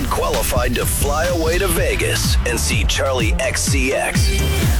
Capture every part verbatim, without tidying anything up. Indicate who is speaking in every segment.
Speaker 1: qualified to fly away to Vegas and see Charlie X C X.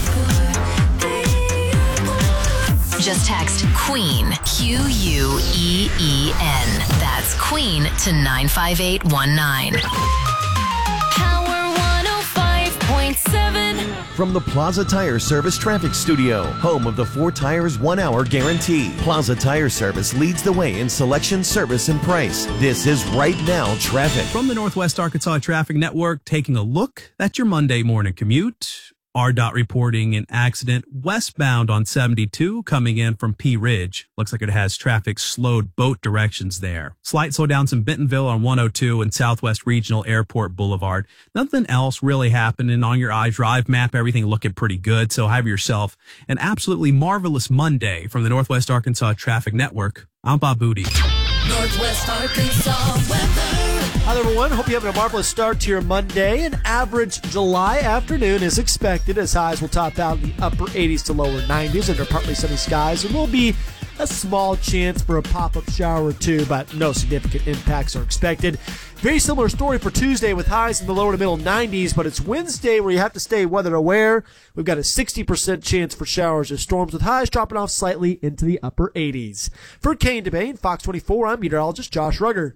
Speaker 2: Just text QUEEN, Q U E E N. That's QUEEN to nine five eight one nine.
Speaker 3: Power one oh five point seven.
Speaker 4: From the Plaza Tire Service Traffic Studio, home of the four tires, one hour guarantee. Plaza Tire Service leads the way in selection, service, and price. This is Right Now Traffic.
Speaker 5: From the Northwest Arkansas Traffic Network, taking a look at your Monday morning commute. R D O T reporting an accident westbound on seventy-two coming in from Pea Ridge. Looks like it has traffic slowed both directions there. Slight slowdowns in Bentonville on one oh two and Southwest Regional Airport Boulevard. Nothing else really happening on your iDrive map. Everything looking pretty good. So have yourself an absolutely marvelous Monday from the Northwest Arkansas Traffic Network. I'm Bob Booty.
Speaker 3: Northwest Arkansas weather.
Speaker 6: Hi, everyone. Hope you're having a marvelous start to your Monday. An average July afternoon is expected as highs will top out in the upper eighties to lower nineties under partly sunny skies. There will be a small chance for a pop-up shower or two, but no significant impacts are expected. Very similar story for Tuesday with highs in the lower to middle nineties, but it's Wednesday where you have to stay weather aware. We've got a sixty percent chance for showers or storms with highs dropping off slightly into the upper eighties. For Kane DeBane, Fox twenty-four, I'm meteorologist Josh Rugger.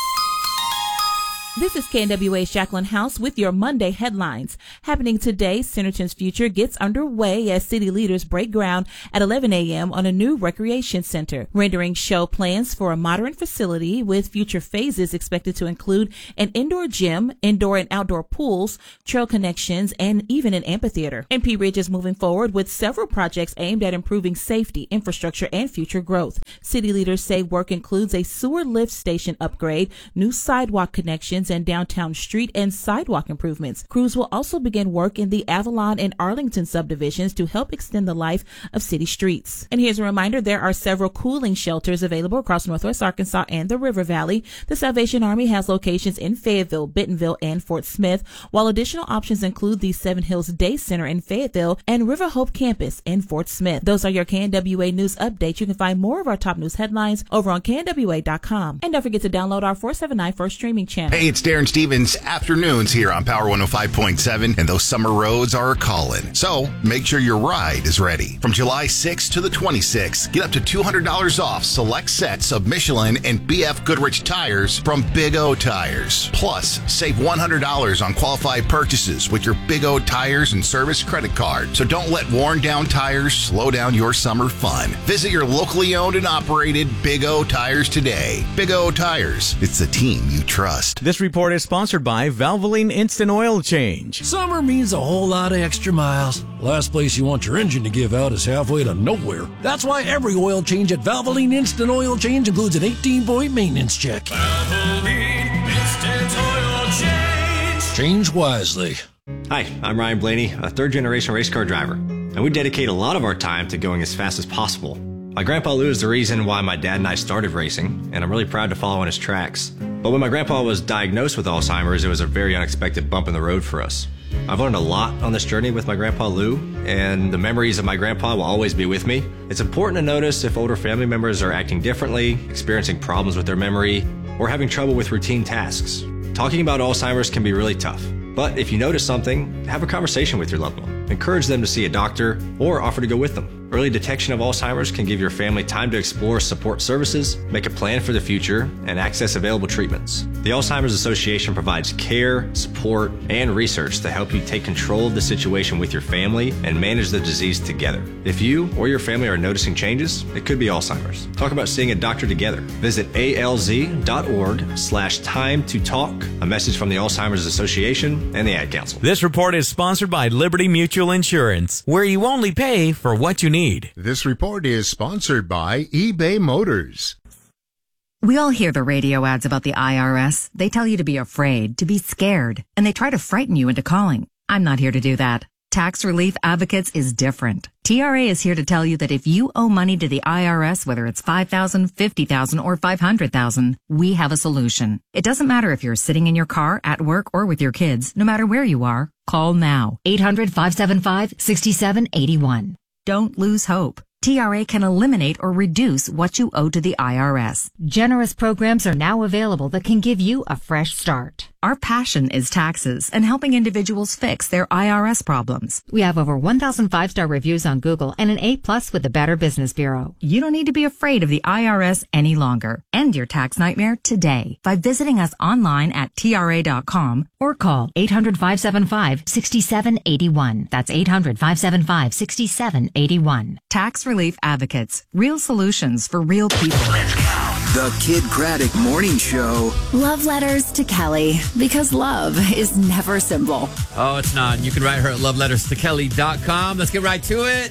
Speaker 7: This is K N W A's Jacqueline House with your Monday headlines. Happening today, Centerton's future gets underway as city leaders break ground at eleven a.m. on a new recreation center, rendering show plans for a modern facility with future phases expected to include an indoor gym, indoor and outdoor pools, trail connections, and even an amphitheater. And Pea Ridge is moving forward with several projects aimed at improving safety, infrastructure, and future growth. City leaders say work includes a sewer lift station upgrade, new sidewalk connections, and downtown street and sidewalk improvements. Crews will also begin work in the Avalon and Arlington subdivisions to help extend the life of city streets. And here's a reminder, there are several cooling shelters available across Northwest Arkansas and the River Valley. The Salvation Army has locations in Fayetteville, Bentonville, and Fort Smith, while additional options include the Seven Hills Day Center in Fayetteville and River Hope Campus in Fort Smith. Those are your K N W A news updates. You can find more of our top news headlines over on K N W A dot com. And don't forget to download our four seventy-nine First streaming channel.
Speaker 8: Hey, it's Darren Stevens. Afternoons here on Power one oh five point seven, and those summer roads are calling. So make sure your ride is ready. From July sixth to the twenty-sixth, get up to two hundred dollars off select sets of Michelin and B F Goodrich tires from Big O Tires. Plus, save one hundred dollars on qualified purchases with your Big O Tires and Service credit card. So don't let worn down tires slow down your summer fun. Visit your locally owned and operated Big O Tires today. Big O Tires, it's the team you trust.
Speaker 9: This report is sponsored by Valvoline Instant Oil Change.
Speaker 10: Summer means a whole lot of extra miles. Last place you want your engine to give out is halfway to nowhere. That's why every oil change at Valvoline Instant Oil Change includes an eighteen-point maintenance check.
Speaker 11: Valvoline Instant Oil Change.
Speaker 10: Change wisely.
Speaker 12: Hi, I'm Ryan Blaney, a third-generation race car driver, and we dedicate a lot of our time to going as fast as possible. My grandpa Lou is the reason why my dad and I started racing, and I'm really proud to follow in his tracks. But when my grandpa was diagnosed with Alzheimer's, it was a very unexpected bump in the road for us. I've learned a lot on this journey with my grandpa Lou, and the memories of my grandpa will always be with me. It's important to notice if older family members are acting differently, experiencing problems with their memory, or having trouble with routine tasks. Talking about Alzheimer's can be really tough, but if you notice something, have a conversation with your loved one. Encourage them to see a doctor or offer to go with them. Early detection of Alzheimer's can give your family time to explore support services, make a plan for the future, and access available treatments. The Alzheimer's Association provides care, support, and research to help you take control of the situation with your family and manage the disease together. If you or your family are noticing changes, it could be Alzheimer's. Talk about seeing a doctor together. Visit alz.org slash time to talk. A message from the Alzheimer's Association and the Ad Council.
Speaker 9: This report is sponsored by Liberty Mutual Insurance, where you only pay for what you need.
Speaker 13: This report is sponsored by eBay Motors.
Speaker 14: We all hear the radio ads about the I R S. They tell you to be afraid, to be scared, and they try to frighten you into calling. I'm not here to do that. Tax Relief Advocates is different. T R A is here to tell you that if you owe money to the I R S, whether it's five thousand dollars, fifty thousand dollars, or five hundred thousand dollars, we have a solution. It doesn't matter if you're sitting in your car, at work, or with your kids. No matter where you are, call now. eight hundred, five seven five, six seven eight one. Don't lose hope. T R A can eliminate or reduce what you owe to the I R S. Generous programs are now available that can give you a fresh start. Our passion is taxes and helping individuals fix their I R S problems. We have over one thousand five-star reviews on Google and an A plus with the Better Business Bureau. You don't need to be afraid of the I R S any longer. End your tax nightmare today by visiting us online at T R A dot com or call eight hundred, five seven five, six seven eight one. That's eight hundred, five seven five, six seven eight one. Tax Relief Advocates. Real solutions for real people.
Speaker 1: The Kid Craddock Morning Show.
Speaker 15: Love letters to Kelly, because love is never simple.
Speaker 16: Oh, it's not. You can write her at love letters to kelly dot com. Let's get right to it.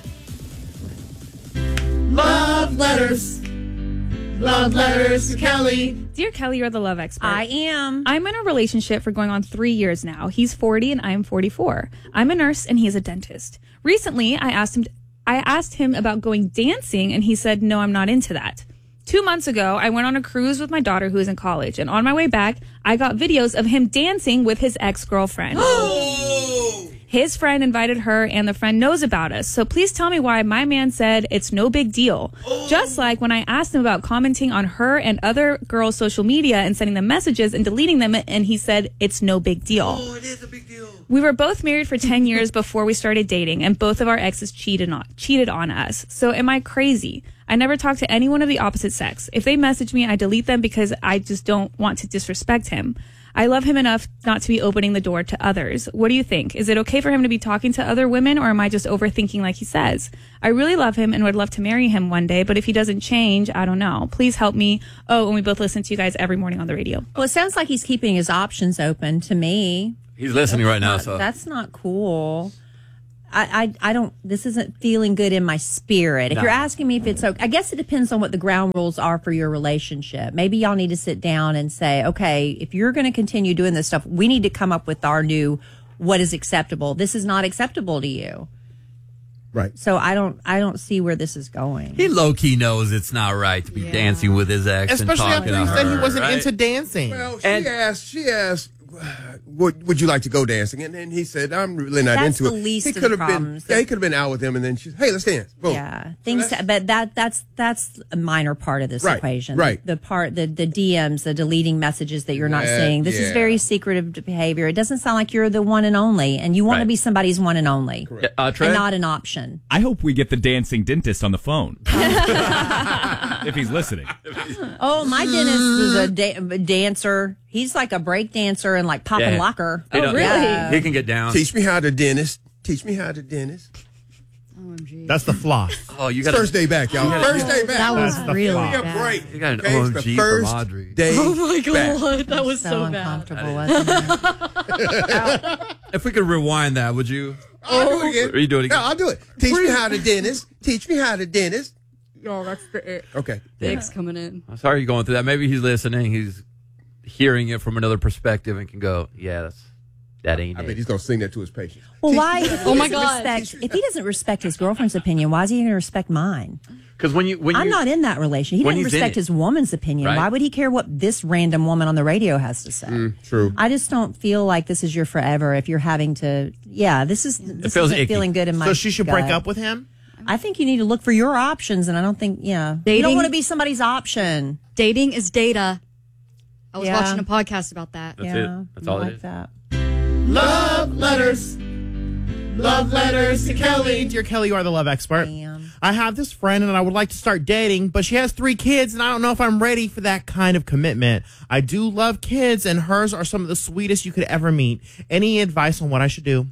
Speaker 17: Love letters. Love letters to Kelly.
Speaker 18: Dear Kelly, you're the love expert.
Speaker 19: I am.
Speaker 18: I'm in a relationship for going on three years now. He's forty and I'm forty-four. I'm a nurse and he's a dentist. Recently, I asked him I asked him about going dancing and he said, no, I'm not into that. Two months ago, I went on a cruise with my daughter who is in college, and on my way back, I got videos of him dancing with his ex-girlfriend. His friend invited her, and the friend knows about us. So please tell me why my man said it's no big deal. Just like when I asked him about commenting on her and other girls' social media and sending them messages and deleting them, and he said it's no big deal.
Speaker 17: Oh, it is a big deal.
Speaker 18: We were both married for ten years before we started dating, and both of our exes cheated on cheated on us. So am I crazy? I never talk to anyone of the opposite sex. If they message me, I delete them because I just don't want to disrespect him. I love him enough not to be opening the door to others. What do you think? Is it okay for him to be talking to other women, or am I just overthinking like he says? I really love him and would love to marry him one day, but if he doesn't change, I don't know. Please help me. Oh, and we both listen to you guys every morning on the radio.
Speaker 19: Well, it sounds like he's keeping his options open to me.
Speaker 16: He's listening
Speaker 19: That's
Speaker 16: right now,
Speaker 19: not-
Speaker 16: so
Speaker 19: That's not cool. I, I, I don't, this isn't feeling good in my spirit. If
Speaker 16: No.
Speaker 19: you're asking me if it's okay, I guess it depends on what the ground rules are for your relationship. Maybe y'all need to sit down and say, okay, if you're going to continue doing this stuff, we need to come up with our new, what is acceptable. This is not acceptable to you.
Speaker 20: Right.
Speaker 19: So I don't, I don't see where this is going.
Speaker 16: he low key knows it's not right to be dancing with his ex,
Speaker 20: Especially
Speaker 16: and talking
Speaker 20: after he
Speaker 16: to
Speaker 20: said
Speaker 16: her,
Speaker 20: he wasn't
Speaker 16: right?
Speaker 20: into dancing. Well, she
Speaker 16: And-
Speaker 20: asked, she asked, would, would you like to go dancing? And then he said, I'm really not
Speaker 19: That's
Speaker 20: into
Speaker 19: the
Speaker 20: it.
Speaker 19: least
Speaker 20: he
Speaker 19: of
Speaker 20: could
Speaker 19: the
Speaker 20: have been,
Speaker 19: problems.
Speaker 20: yeah, he could have been out with him, and then she's, hey, let's dance. Boom.
Speaker 19: Yeah, things, but that that's that's a minor part of this
Speaker 20: Right,
Speaker 19: equation.
Speaker 20: right.
Speaker 19: The, the part, the the D Ms, the deleting messages that you're not
Speaker 20: Yeah,
Speaker 19: seeing. This is
Speaker 20: yeah.
Speaker 19: very secretive behavior. It doesn't sound like you're the one and only, and you want to
Speaker 21: Right.
Speaker 19: be somebody's one and only,
Speaker 21: Uh,
Speaker 19: and not an option.
Speaker 21: I hope we get the dancing dentist on the phone. If he's listening.
Speaker 19: Oh, my dentist is a, da- a dancer. He's like a break dancer and like pop and
Speaker 16: Yeah.
Speaker 19: locker.
Speaker 16: He don't-
Speaker 19: Yeah.
Speaker 16: He can get down.
Speaker 20: Teach me how to dentist. Teach me how to dentist.
Speaker 22: That's the floss.
Speaker 16: Oh, you
Speaker 20: It's
Speaker 16: got
Speaker 20: first day back, y'all. First day back.
Speaker 19: That was
Speaker 22: That's the
Speaker 19: really
Speaker 22: floss.
Speaker 20: Give me a
Speaker 19: bad.
Speaker 20: break.
Speaker 16: You got an
Speaker 20: okay?
Speaker 16: O
Speaker 20: It's
Speaker 16: M
Speaker 20: the
Speaker 16: G
Speaker 20: first
Speaker 16: from Audrey.
Speaker 20: day
Speaker 18: Oh my
Speaker 20: back.
Speaker 18: God, that was
Speaker 19: so,
Speaker 18: so, bad.
Speaker 19: uncomfortable, wasn't it?
Speaker 16: If we could rewind that, would you?
Speaker 20: I'll do it again.
Speaker 16: Or you do it again?
Speaker 20: No, I'll do it. Teach me how to dentist. Teach me how to dentist.
Speaker 18: No, that's the it.
Speaker 20: Okay.
Speaker 18: Dick's coming in.
Speaker 16: I'm sorry you're going through that. Maybe he's listening. He's hearing it from another perspective and can go, yeah, that's, that ain't
Speaker 20: I
Speaker 16: it.
Speaker 20: bet he's going to sing that to his patient.
Speaker 19: Well, why? If he
Speaker 18: Oh my
Speaker 19: doesn't
Speaker 18: God.
Speaker 19: Respect, if he doesn't respect his girlfriend's opinion, why is he going to respect mine?
Speaker 16: Because when you, when you,
Speaker 19: I'm not in that relation. He
Speaker 16: when
Speaker 19: doesn't
Speaker 16: he's in
Speaker 19: respect
Speaker 16: it,
Speaker 19: his woman's opinion.
Speaker 16: right?
Speaker 19: Why would he care what this random woman on the radio has to say?
Speaker 20: Mm, true.
Speaker 19: I just don't feel like this is your forever. If you're having to, yeah, this is this
Speaker 16: feels
Speaker 19: isn't
Speaker 16: icky.
Speaker 19: feeling good in my.
Speaker 22: So she should break
Speaker 19: gut.
Speaker 22: up with him?
Speaker 19: I think you need to look for your options, and I don't think, yeah, you
Speaker 23: Dating-
Speaker 19: don't want to be somebody's option.
Speaker 23: Dating is data. I was
Speaker 19: Yeah.
Speaker 23: watching a podcast about that.
Speaker 16: That's
Speaker 19: yeah,
Speaker 16: it. That's all
Speaker 19: like
Speaker 16: it is.
Speaker 19: that.
Speaker 17: Love letters. Love letters to Kelly.
Speaker 22: Dear Kelly, you are the love expert.
Speaker 19: Damn.
Speaker 22: I have this friend and I would like to start dating, but she has three kids and I don't know if I'm ready for that kind of commitment. I do love kids and hers are some of the sweetest you could ever meet. Any advice on what I should do?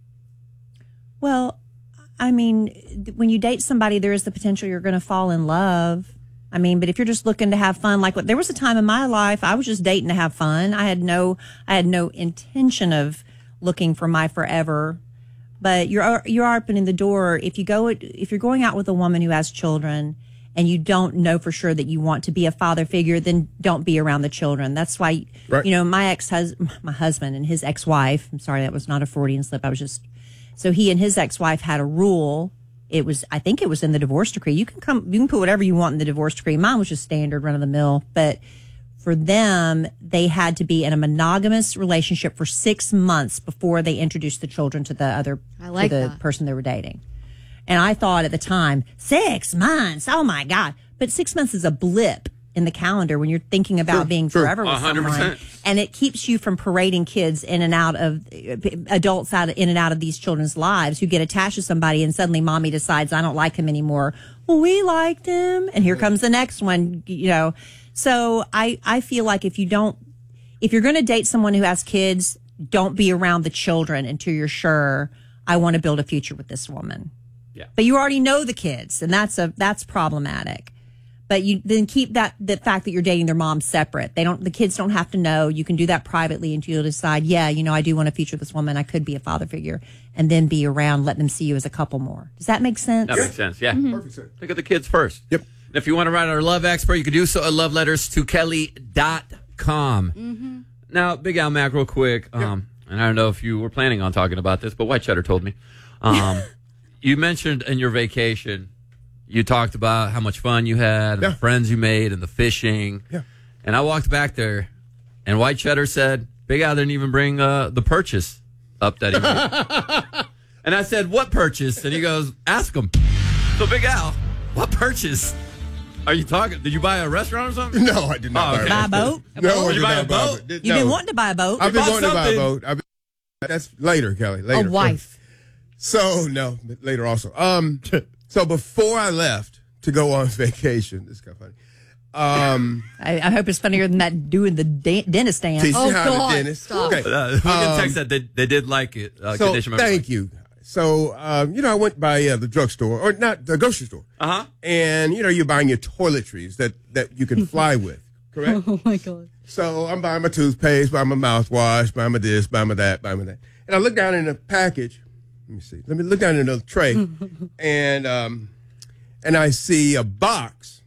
Speaker 19: Well, I mean, th- when you date somebody, there is the potential you're going to fall in love. I mean, but if you're just looking to have fun, like what, there was a time in my life I was just dating to have fun. I had no, I had no intention of looking for my forever. But you're you're opening the door if you go if you're going out with a woman who has children and you don't know for sure that you want to be a father figure, then don't be around the children. That's why,
Speaker 20: Right.
Speaker 19: you know, my ex husband, my husband and his ex wife. I'm sorry, that was not a Freudian slip. I was just so he and his ex wife had a rule. It was, I think it was in the divorce decree. You can come, you can put whatever you want in the divorce decree. Mine was just standard, run of the mill. But for them, they had to be in a monogamous relationship for six months before they introduced the children to the other,
Speaker 23: I like
Speaker 19: to the
Speaker 23: that.
Speaker 19: person they were dating. And I thought at the time, six months, oh my God. But six months is a blip in the calendar when you're thinking about
Speaker 2: True,
Speaker 19: being
Speaker 2: true.
Speaker 19: forever with
Speaker 2: one hundred percent.
Speaker 19: someone. And it keeps you from parading kids in and out of adults out in and out of these children's lives who get attached to somebody, and suddenly mommy decides I don't like him anymore. Well, we liked him, and here comes the next one. You know, so I I feel like if you don't, if you're going to date someone who has kids, don't be around the children until you're sure I want to build a future with this woman.
Speaker 16: Yeah.
Speaker 19: But you already know the kids, and that's a that's problematic. But you then keep that the fact that you're dating their mom separate. They don't. The kids don't have to know. You can do that privately until you decide. Yeah, you know, I do want to feature this woman. I could be a father figure, and then be around. Let them see you as a couple more. Does that make sense?
Speaker 16: That makes sense. Yeah.
Speaker 19: Mhm.
Speaker 20: Perfect sense.
Speaker 16: Think of the kids first.
Speaker 20: Yep.
Speaker 16: And if you want to write our love expert, you can do so at love letters to kelly dot com.
Speaker 23: Mm-hmm.
Speaker 16: Now, Big Al Mac, real quick. Um, and I don't know if you were planning on talking about this, but White Cheddar told me. Um, you mentioned in your vacation, you talked about how much fun you had, and
Speaker 20: Yeah.
Speaker 16: the friends you made, and the fishing.
Speaker 20: Yeah.
Speaker 16: And I walked back there, and White Cheddar said, Big Al didn't even bring uh, the purchase up that he made. And I said, what purchase? And he goes, ask him. So, Big Al, what purchase are you talking? Did you buy a restaurant or something?
Speaker 20: No, I did not
Speaker 16: Oh, okay.
Speaker 19: Buy a boat?
Speaker 20: No, I
Speaker 16: Did
Speaker 20: did
Speaker 16: you buy
Speaker 20: not
Speaker 16: a
Speaker 20: buy
Speaker 16: boat?
Speaker 20: Did-
Speaker 19: You've
Speaker 20: no.
Speaker 19: been wanting to buy a boat.
Speaker 20: I've been
Speaker 16: bought
Speaker 20: wanting to buy a
Speaker 16: something.
Speaker 20: boat. I've been, that's later, Kelly. Later.
Speaker 23: A wife.
Speaker 20: So no, but later also. Um, so before I left to go on vacation, this is kind of funny. Um,
Speaker 19: I, I hope it's funnier than that doing the da- dentist dance.
Speaker 20: teach
Speaker 23: Oh,
Speaker 20: you how
Speaker 23: God,
Speaker 20: to dentist.
Speaker 23: stop.
Speaker 20: Okay.
Speaker 16: Uh, we can
Speaker 20: Um,
Speaker 16: text that they, they did like it. Uh,
Speaker 20: So
Speaker 16: condition members
Speaker 20: thank
Speaker 16: like-
Speaker 20: you. So um, you know, I went by uh, the drugstore, or not the grocery store,
Speaker 16: Uh-huh.
Speaker 20: and you know, you're buying your toiletries that that you can fly with, correct?
Speaker 23: Oh my God.
Speaker 20: So I'm buying my toothpaste, buying my mouthwash, buying my this, buying my that, buying my that. And I look down in the package. Let me see. Let me look down in the tray, and um, and I see a box